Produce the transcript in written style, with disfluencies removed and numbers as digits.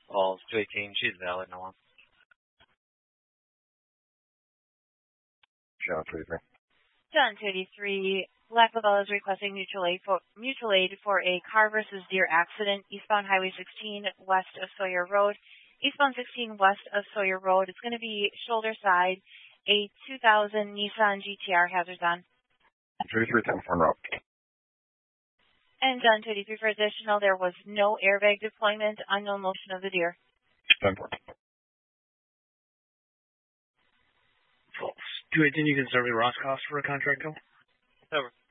最近she's valid now. John 33. John 33. Lacklavelle is requesting mutual aid for a car versus deer accident, eastbound Highway 16 west of Sawyer Road. Eastbound 16 west of Sawyer Road. It's going to be shoulder side, a 2000 Nissan GTR hazards on. 3310 Farm Road. And John 33 for additional, there was no airbag deployment, unknown motion of the deer. 10-4. False. 218, you can serve Roscoff for a contract call? Over.